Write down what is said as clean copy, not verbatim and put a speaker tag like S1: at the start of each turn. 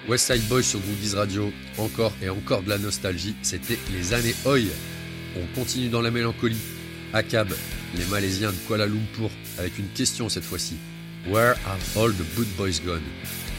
S1: West Side Boys sur Groovies Radio, encore et encore de la nostalgie, c'était les années Oi. On continue dans la mélancolie. Akab, les Malaisiens de Kuala Lumpur, avec une question cette fois-ci. Where have all the good boys gone?